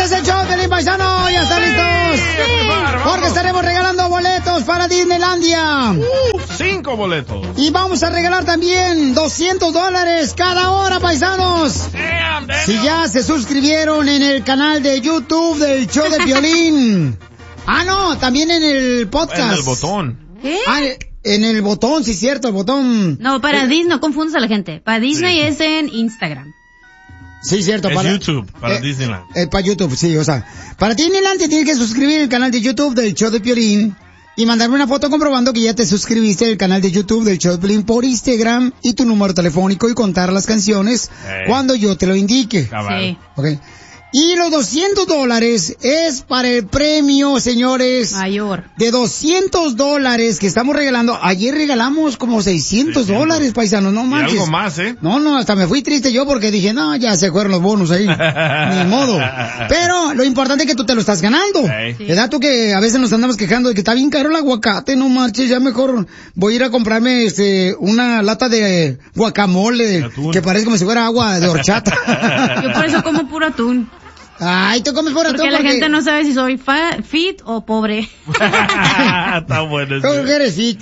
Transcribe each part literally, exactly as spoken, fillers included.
es el show de Piolín, paisano. ¿Ya están listos? Sí. Porque estaremos regalando boletos para Disneylandia. Uh, cinco boletos. Y vamos a regalar también doscientos dólares cada hora, paisanos. Damn, damn. Si ya se suscribieron en el canal de YouTube del show de Piolín. Ah, no, también en el podcast. En el botón. ¿Qué? Ah, en el botón, sí, cierto, el botón. No, para eh, Disney, no confundas a la gente. Para Disney sí. es en Instagram. Sí, cierto. Es para YouTube, para eh, Disneyland. Eh, para YouTube, sí, o sea. Para Disneyland te tienes que suscribir al canal de YouTube del show de Piolín y mandarme una foto comprobando que ya te suscribiste al canal de YouTube del show de Piolín por Instagram y tu número telefónico y contar las canciones eh. cuando yo te lo indique. Cabal. Sí. Okay. Y los doscientos dólares es para el premio, señores. Mayor. De doscientos dólares que estamos regalando. Ayer regalamos como seiscientos dólares, paisanos, no manches. Y algo más, ¿eh? No, no, hasta me fui triste yo porque dije, no, ya se fueron los bonos ahí. Ni modo. Pero lo importante es que tú te lo estás ganando. Sí. ¿Verdad? Tú que a veces nos andamos quejando de que está bien caro el aguacate, no marches, ya mejor voy a ir a comprarme este una lata de guacamole que parece como si fuera agua de horchata. Yo por eso como puro atún. Ay, tú comes por atún porque la porque... gente no sabe si soy fa- fit o pobre. Está bueno. Tú eres fit.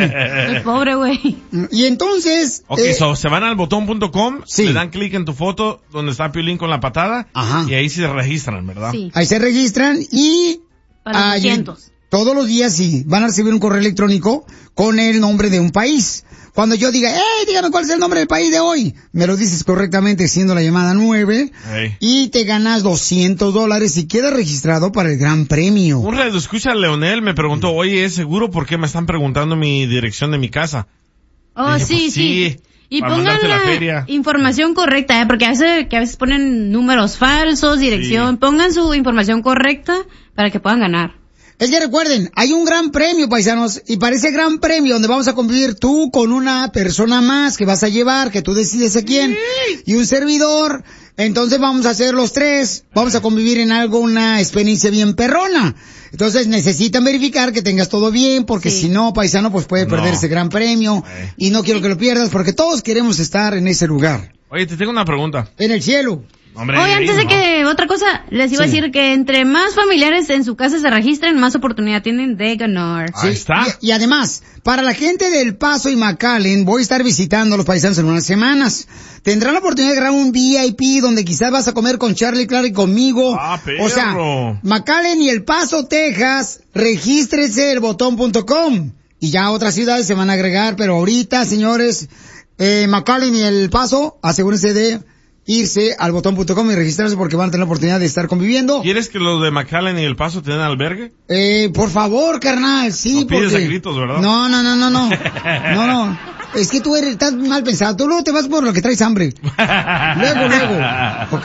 Soy pobre, güey. Y entonces... Ok, eh, so, se van al botón punto com, sí. le dan clic en tu foto donde está Piolín con la patada. Ajá. Y ahí se registran, ¿verdad? Sí. Ahí se registran y... Para ahí, doscientos. todos los días sí, van a recibir un correo electrónico con el nombre de un país. Cuando yo diga, ¡eh, dígame cuál es el nombre del país de hoy! Me lo dices correctamente siendo la llamada nueve. Hey. Y te ganas doscientos dólares y quedas registrado para el gran premio. Un radio escucha, Leonel, me preguntó, oye, ¿es seguro por qué me están preguntando mi dirección de mi casa? Oh, Dije, sí, pues, sí, sí, Y para pongan mandarte la la feria. información correcta, ¿eh? Porque a veces, que a veces ponen números falsos, dirección. Sí. Pongan su información correcta para que puedan ganar. Es que recuerden, hay un gran premio, paisanos, y para ese gran premio donde vamos a convivir tú con una persona más que vas a llevar, que tú decides a quién, y un servidor, entonces vamos a hacer los tres, vamos a convivir en algo, una experiencia bien perrona. Entonces necesitan verificar que tengas todo bien, porque Sí. si no, paisano, pues puede No. perder ese gran premio, Eh. y no quiero que lo pierdas, porque todos queremos estar en ese lugar, Oye, te tengo una pregunta. en el cielo. Hombre, Oye, antes de no. que, otra cosa, les iba Sí. a decir que entre más familiares en su casa se registren, más oportunidad tienen de ganar. Ahí está. Y, y además, para la gente del Paso y McAllen, voy a estar visitando a los paisanos en unas semanas. Tendrán la oportunidad de grabar un V I P donde quizás vas a comer con Charlie, Clara y conmigo. Ah, perro. O sea, McAllen y El Paso, Texas, regístrese el botón punto com. Y ya otras ciudades se van a agregar, pero ahorita, señores, eh, McAllen y El Paso, asegúrense de irse al botón punto com y registrarse porque van a tener la oportunidad de estar conviviendo. ¿Quieres que los de McAllen y El Paso te den albergue? Eh, por favor, carnal, sí, No pides porque... a gritos, ¿verdad? No, no, no, no, no. No, no. Es que tú eres, estás mal pensado. Tú luego te vas por lo que traes hambre. Luego, luego. ¿Ok?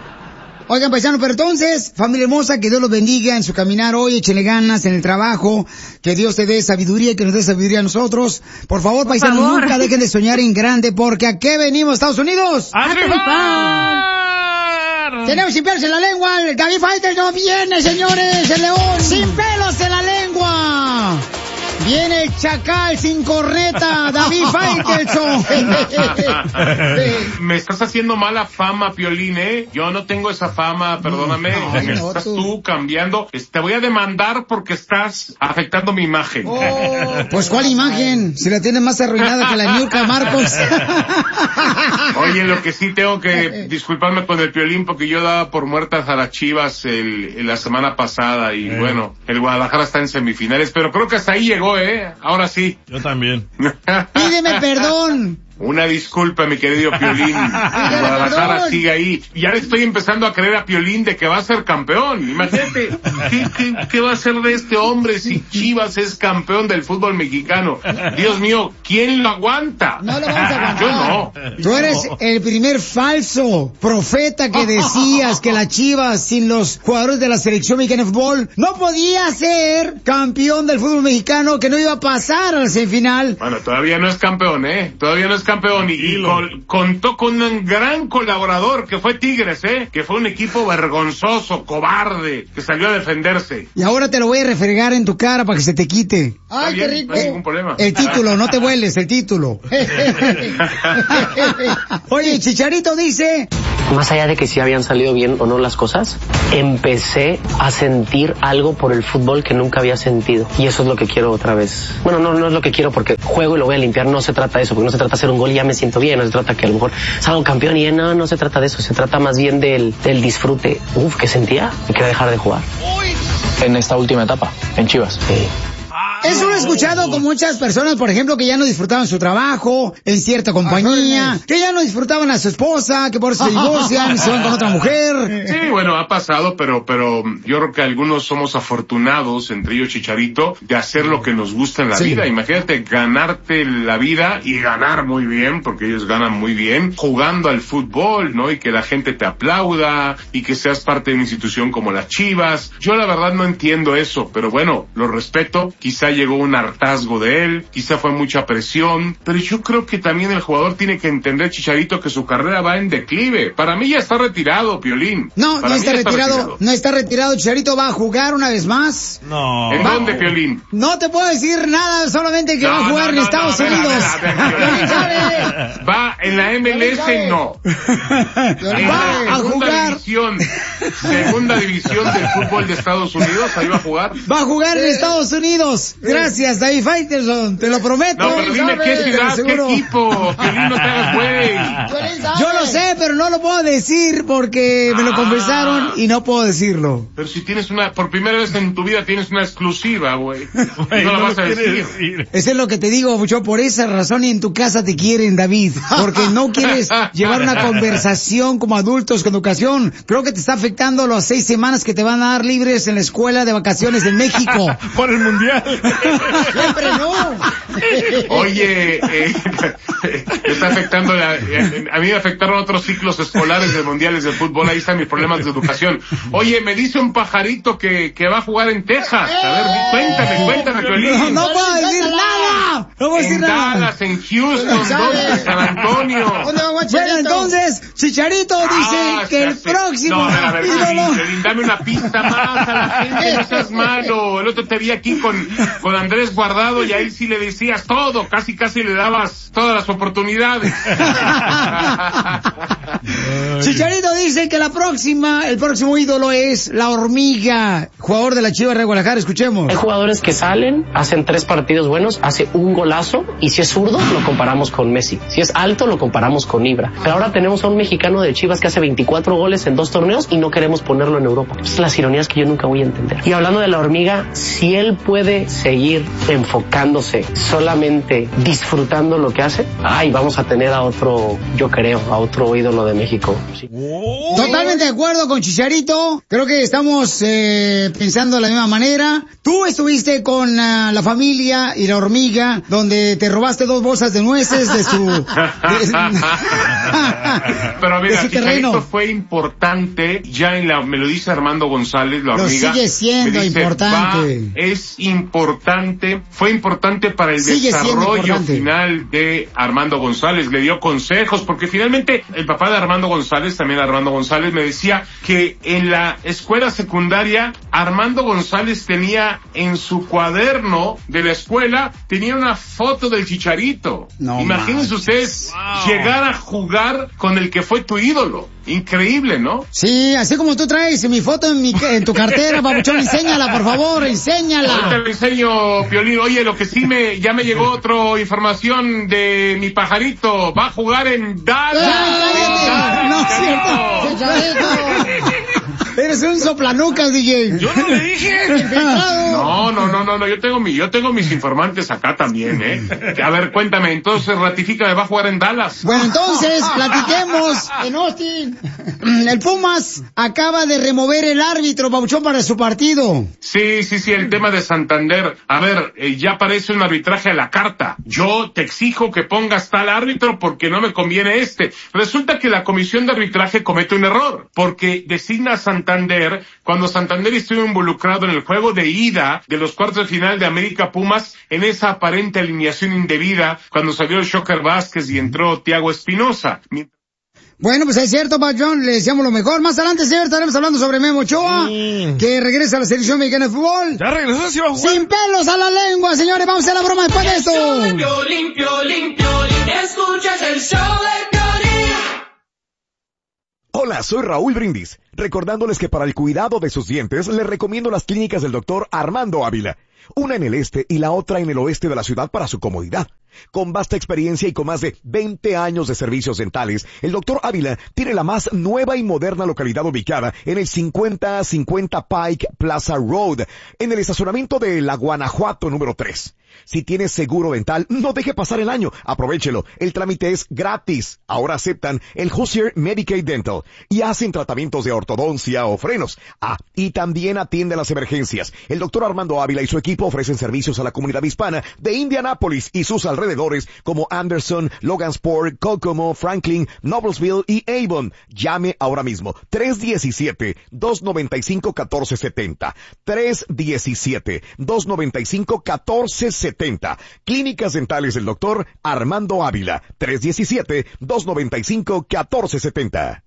Oigan, paisanos, pero entonces, familia hermosa, que Dios los bendiga en su caminar hoy, échenle ganas en el trabajo, que Dios te dé sabiduría y que nos dé sabiduría a nosotros. Por favor, paisanos, favor. nunca dejen de soñar en grande, porque ¿a qué venimos, Estados Unidos? ¡A triunfar! Tenemos sin pelos en la lengua, el David Faitelson no viene, señores, el león, sin pelos en la lengua. Viene el chacal sin corneta, David Faitelson. Me estás haciendo mala fama, Piolín, ¿eh? Yo no tengo esa fama, perdóname. No, Me no, estás tú. tú cambiando. Te voy a demandar porque estás afectando mi imagen. Oh, pues ¿cuál imagen? Si la tienes más arruinada que la Niurka Marcos. Oye, lo que sí tengo que disculparme con el Piolín porque yo daba por muertas a las Chivas el, el- la semana pasada y Eh. bueno, el Guadalajara está en semifinales, pero creo que hasta ahí llegó, ¿eh? Ahora sí. Yo también. Pídeme perdón. Una disculpa, mi querido Piolín. El Guadalajara perdón. sigue ahí. Ya le estoy empezando a creer a Piolín de que va a ser campeón. Imagínate, ¿qué, qué, qué va a ser de este hombre si Chivas es campeón del fútbol mexicano? Dios mío, ¿quién lo aguanta? No lo vamos a aguantar. Yo no. Tú eres el primer falso profeta que decías que la Chivas sin los jugadores de la selección mexicana de fútbol no podía ser campeón del fútbol mexicano, que no iba a pasar a la semifinal. Bueno, todavía no es campeón, ¿eh? Todavía no es campeón. campeón y, y con, contó con un gran colaborador que fue Tigres, ¿eh? Que fue un equipo vergonzoso, cobarde, que salió a defenderse. Y ahora te lo voy a refregar en tu cara para que se te quite. Ay, qué rico. No hay ningún problema. El título, no te vueles, el título. Oye, Chicharito dice... Más allá de que si habían salido bien o no las cosas, empecé a sentir algo por el fútbol que nunca había sentido. Y eso es lo que quiero otra vez. Bueno, no, no es lo que quiero porque juego y lo voy a limpiar. No se trata de eso, porque no se trata de hacer un gol y ya me siento bien. No se trata que a lo mejor salgo campeón y no, no se trata de eso. Se trata más bien del, del disfrute. Uf, que sentía y quería dejar de jugar. En esta última etapa, en Chivas. Sí. Eso lo he escuchado con muchas personas, por ejemplo, que ya no disfrutaban su trabajo en cierta compañía, que ya no disfrutaban a su esposa, que por eso se divorcian y se van con otra mujer. Sí, bueno, ha pasado, pero pero yo creo que algunos somos afortunados, entre ellos Chicharito, de hacer lo que nos gusta en la sí. vida. Imagínate ganarte la vida y ganar muy bien, porque ellos ganan muy bien, jugando al fútbol, ¿no? Y que la gente te aplauda y que seas parte de una institución como las Chivas. Yo la verdad no entiendo eso, pero bueno, lo respeto. Quizá llegó un hartazgo de él, quizá fue mucha presión, pero yo creo que también el jugador tiene que entender, Chicharito, que su carrera va en declive. Para mí ya está retirado, Piolín. No, Para no está, está retirado, retirado, no está retirado, Chicharito va a jugar una vez más. No. ¿En va, dónde, Piolín? No te puedo decir nada, solamente que no, va a jugar no, en no, Estados no, Unidos. A ver, a ver, a ver, va en la M L S, no. En va la a jugar. División, segunda división del fútbol de Estados Unidos, ahí va a jugar. Va a jugar en Estados Unidos. Gracias, David Faitelson, te lo prometo. No, pero dime qué ciudad, qué equipo. Piolín, no te hagas güey. Yo lo sé, pero no lo puedo decir porque me lo Ah. conversaron y no puedo decirlo. Pero si tienes una, por primera vez en tu vida tienes una exclusiva, güey. No Güey, la no vas lo a quieres decir. decir. Eso es lo que te digo, mucho por esa razón y en tu casa te quieren, David, porque no quieres llevar una conversación como adultos con educación. Creo que te está afectando las seis semanas que te van a dar libres en la escuela de vacaciones en México. Por el mundial. Siempre no. Oye, eh, está afectando, la, eh, a mí me afectaron otros ciclos escolares de mundiales de fútbol, ahí están mis problemas de educación. Oye, me dice un pajarito que, que va a jugar en Texas. A ver, cuéntame, cuéntame, No, Piolín. no puedo decir nada. No puedo decir En nada. Dallas, en Houston, ¿dónde? En San Antonio. Bueno, entonces, Chicharito dice Ah, que ya el sé. próximo No, a ver, a ver, ídolo... Piolín, Piolín, dame una pista más a la gente, no seas malo. El otro te vi aquí con, con Andrés Guardado y ahí sí le decías todo, casi casi le dabas todas las oportunidades. Chicharito dice que la próxima, el próximo ídolo es la hormiga, jugador de la Chivas de Guadalajara. Escuchemos. Hay jugadores que salen, hacen tres partidos buenos, hace un golazo y si es zurdo lo comparamos con Messi. Si es alto lo comparamos con Ibra. Pero ahora tenemos a un mexicano de Chivas que hace veinticuatro goles en dos torneos y no queremos ponerlo en Europa. Es las ironías que yo nunca voy a entender. Y hablando de la hormiga, si él puede seguir enfocándose solamente disfrutando lo que hace, ay, vamos a tener a otro, yo creo, a otro ídolo de México. Sí. Totalmente de acuerdo con Chicharito. Creo que estamos eh, pensando de la misma manera. Tú estuviste con uh, la familia y la hormiga, donde te robaste dos bolsas de nueces de su... de- Pero de mira, su Chicharito terreno. fue importante, ya en la, me lo dice Armando González, la Lo hormiga. sigue siendo me dice, importante. va, es importante, fue importante para el Sigue siendo desarrollo importante. final de Armando González, le dio consejos, porque finalmente el papá de Armando González, también Armando González, me decía que en la escuela secundaria, Armando González tenía en su cuaderno de la escuela, tenía una foto del Chicharito. No Imagínense manches. ustedes llegar a jugar con el que fue tu ídolo. Increíble, ¿no? Sí, así como tú traes mi foto en, mi, en tu cartera, papuchón, enséñala, por favor, Ahorita enséñala. le enseño, Piolín. Oye, lo que sí me, ya me llegó otra información de mi pajarito. Va a jugar en Dallas. ¡Ah, no es cierto! Chicharito. Eres un soplanucas, D J. Yo no le dije. No, no, no, no, no, yo tengo mi, yo tengo mis informantes acá también, ¿eh? A ver, cuéntame, entonces ratifica que va a jugar en Dallas. Bueno, entonces, platiquemos en Austin. El Pumas acaba de remover el árbitro, papuchón, para su partido. Sí, sí, sí, el tema de Santander. A ver, eh, ya parece un arbitraje a la carta. Yo te exijo que pongas tal árbitro porque no me conviene este. Resulta que la comisión de arbitraje comete un error, porque designa a Santander Santander, cuando Santander estuvo involucrado en el juego de ida de los cuartos de final de América Pumas, en esa aparente alineación indebida, cuando salió el Shocker Vázquez y entró Thiago Espinosa. Bueno, pues es cierto, Patrón, le deseamos lo mejor. Más adelante, señor, estaremos hablando sobre Memo Ochoa, sí, que regresa a la selección mexicana de fútbol. ¿Ya regresó? ¿Sí va a jugar? Sin pelos a la lengua, señores, vamos a hacer la broma después de esto. Limpio, limpio, limpio, escuchas el show de Piolín. Hola, soy Raúl Brindis, recordándoles que para el cuidado de sus dientes les recomiendo las clínicas del doctor Armando Ávila, una en el este y la otra en el oeste de la ciudad para su comodidad. Con vasta experiencia y con más de veinte años de servicios dentales, el doctor Ávila tiene la más nueva y moderna localidad ubicada en el cincuenta cincuenta Pike Plaza Road, en el estacionamiento de la Guanajuato número tres. Si tienes seguro dental, no deje pasar el año, aprovéchelo, el trámite es gratis. Ahora aceptan el Hoosier Medicaid Dental y hacen tratamientos de ortodoncia o frenos. Ah, y también atiende las emergencias. El doctor Armando Ávila y su equipo ofrecen servicios a la comunidad hispana de Indianápolis y sus alrededores como Anderson, Logansport, Kokomo, Franklin, Noblesville y Avon. Llame ahora mismo, tres diecisiete, dos noventa y cinco, catorce setenta. tres diecisiete, dos noventa y cinco, catorce setenta. Clínicas dentales del doctor Armando Ávila, tres diecisiete, dos noventa y cinco, catorce setenta.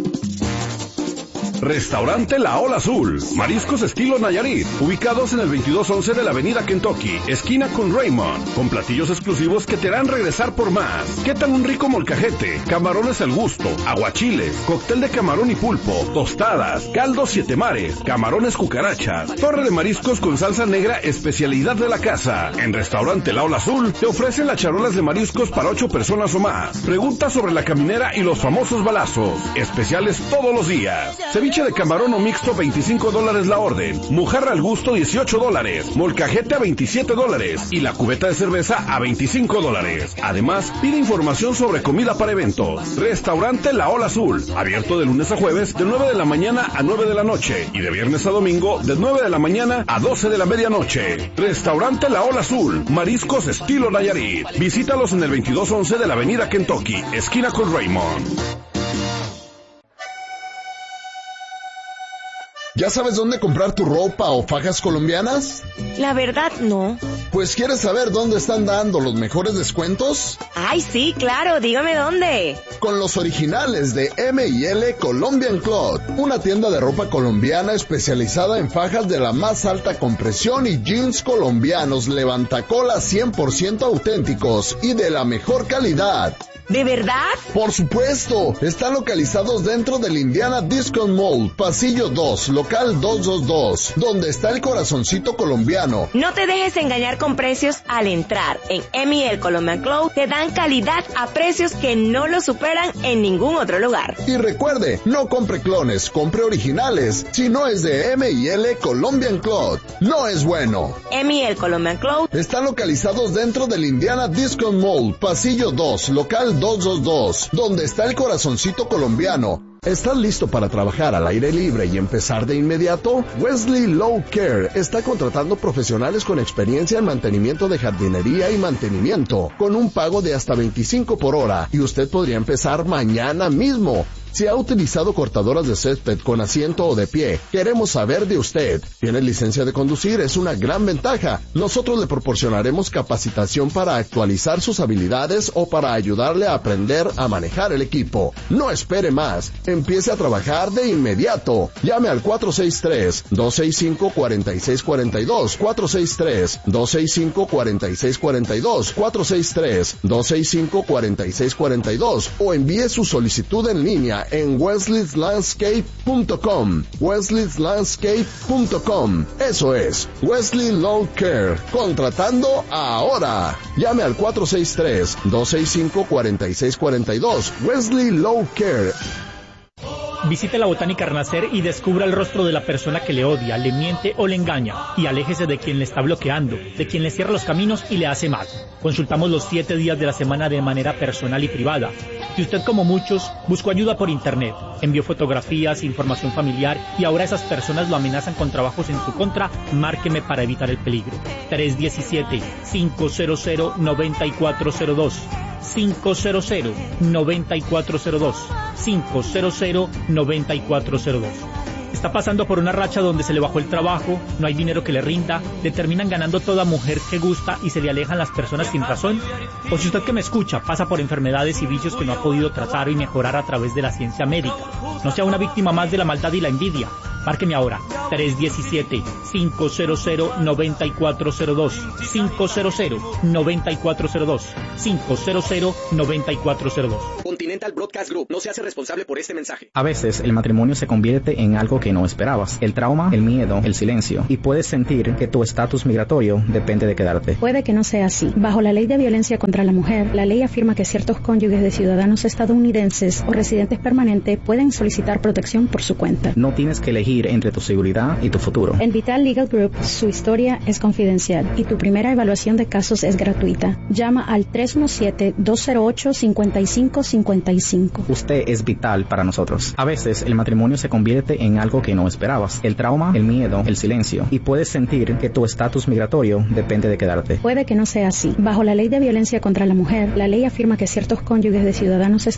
Restaurante La Ola Azul, mariscos estilo Nayarit, ubicados en el veintidós once de la avenida Kentucky, esquina con Raymond, con platillos exclusivos que te harán regresar por más. ¿Qué tal un rico molcajete, camarones al gusto, aguachiles, cóctel de camarón y pulpo, tostadas, caldo siete mares, camarones cucarachas, torre de mariscos con salsa negra, especialidad de la casa? En Restaurante La Ola Azul te ofrecen las charolas de mariscos para ocho personas o más. Pregunta sobre la caminera y los famosos balazos, especiales todos los días. Ceviche de camarón o mixto, veinticinco dólares la orden. Mojarra al gusto, dieciocho dólares. Molcajete a veintisiete dólares. Y la cubeta de cerveza a veinticinco dólares. Además, pide información sobre comida para eventos. Restaurante La Ola Azul. Abierto de lunes a jueves, de nueve de la mañana a nueve de la noche. Y de viernes a domingo, de nueve de la mañana a doce de la medianoche. Restaurante La Ola Azul. Mariscos estilo Nayarit. Visítalos en el veintidós once de la avenida Kentucky, esquina con Raymond. ¿Ya sabes dónde comprar tu ropa o fajas colombianas? La verdad, no. Pues, ¿quieres saber dónde están dando los mejores descuentos? Ay, sí, claro, dígame dónde. Con los originales de M y L Colombian Cloth, una tienda de ropa colombiana especializada en fajas de la más alta compresión y jeans colombianos levantacolas cien por ciento auténticos y de la mejor calidad. ¿De verdad? Por supuesto, están localizados dentro del Indiana Discount Mall, pasillo dos, local doscientos veintidós, donde está el corazoncito colombiano. No te dejes engañar con precios al entrar. En M y L Colombian Cloth te dan calidad a precios que no lo superan en ningún otro lugar. Y recuerde, no compre clones, compre originales. Si no es de M y L Colombian Cloth, no es bueno. M y L Colombian Cloth están localizados dentro del Indiana Discount Mall, pasillo dos, local doscientos veintidós, donde está el corazoncito colombiano. ¿Estás listo para trabajar al aire libre y empezar de inmediato? Wesley Lawn Care está contratando profesionales con experiencia en mantenimiento de jardinería y mantenimiento, con un pago de hasta veinticinco por hora, y usted podría empezar mañana mismo. Si ha utilizado cortadoras de césped con asiento o de pie, queremos saber de usted. ¿Tiene licencia de conducir? Es una gran ventaja. Nosotros le proporcionaremos capacitación para actualizar sus habilidades o para ayudarle a aprender a manejar el equipo. No espere más. Empiece a trabajar de inmediato. Llame al cuatro seis tres, dos seis cinco, cuatro seis cuatro dos, cuatro seis tres, dos seis cinco, cuatro seis cuatro dos, cuatro seis tres, dos seis cinco, cuatro seis cuatro dos o envíe su solicitud en línea en wesleys landscape punto com. wesleys landscape punto com. Eso es, Wesley Lawn Care. Contratando ahora. Llame al cuatro seis tres, dos seis cinco, cuatro seis cuatro dos. Wesley Lawn Care. Visite la Botánica Renacer y descubra el rostro de la persona que le odia, le miente o le engaña. Y aléjese de quien le está bloqueando, de quien le cierra los caminos y le hace mal. Consultamos los siete días de la semana de manera personal y privada. Si usted, como muchos, buscó ayuda por internet, envió fotografías, información familiar y ahora esas personas lo amenazan con trabajos en su contra, márqueme para evitar el peligro. tres uno siete, cinco cero cero, nueve cuatro cero dos. cinco cero cero, nueve cuatro cero dos. cinco cero cero, nueve cuatro cero dos. Está pasando por una racha donde se le bajó el trabajo, no hay dinero que le rinda, le terminan ganando toda mujer que gusta y se le alejan las personas sin razón. O si usted que me escucha pasa por enfermedades y vicios que no ha podido tratar y mejorar a través de la ciencia médica, no sea una víctima más de la maldad y la envidia. Márqueme ahora, tres uno siete, cinco cero cero, nueve cuatro cero dos, cinco cero cero, nueve cuatro cero dos, cinco cero cero, nueve cuatro cero dos. Continental Broadcast Group no se hace responsable por este mensaje. A veces el matrimonio se convierte en algo que no esperabas. El trauma, el miedo, el silencio. Y puedes sentir que tu estatus migratorio depende de quedarte. Puede que no sea así. Bajo la ley de violencia contra la mujer, la ley afirma que ciertos cónyuges de ciudadanos estadounidenses o residentes permanentes pueden solicitar protección por su cuenta. No tienes que elegir entre tu seguridad y tu futuro. En Vital Legal Group, su historia es confidencial y tu primera evaluación de casos es gratuita. Llama al tres uno siete, dos cero ocho, cinco cinco cinco cinco. Usted es vital para nosotros. A veces el matrimonio se convierte en algo que no esperabas. El trauma, el miedo, el silencio. Y puedes sentir que tu estatus migratorio depende de quedarte. Puede que no sea así. Bajo la ley de violencia contra la mujer, la ley afirma que ciertos cónyuges de ciudadanos